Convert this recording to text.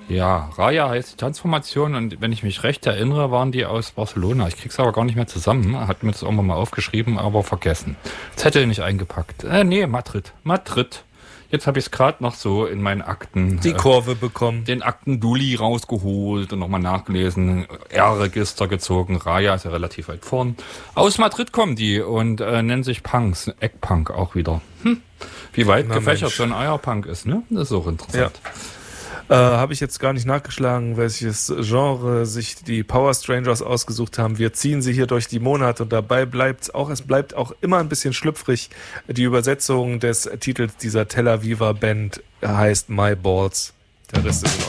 Ja, Raya heißt die Transformation und wenn ich mich recht erinnere, waren die aus Barcelona. Ich krieg's aber gar nicht mehr zusammen. Hat mir das irgendwann mal aufgeschrieben, aber vergessen. Zettel nicht eingepackt. Nee, Madrid. Jetzt habe ich es gerade noch so in meinen Akten. Die Kurve bekommen. Den Akten-Dulli rausgeholt und nochmal nachgelesen. R-Register gezogen. Raya ist ja relativ weit vorn. Aus Madrid kommen die und nennen sich Punks. Eggpunk auch wieder. Wie weit gefächert so ein Eierpunk ist, ne? Das ist auch interessant. Ja. Habe ich jetzt gar nicht nachgeschlagen, welches Genre sich die Power Strangers ausgesucht haben. Wir ziehen sie hier durch die Monate und dabei bleibt es bleibt auch immer ein bisschen schlüpfrig. Die Übersetzung des Titels dieser Tel Aviver Band heißt My Balls. Der Rest ist in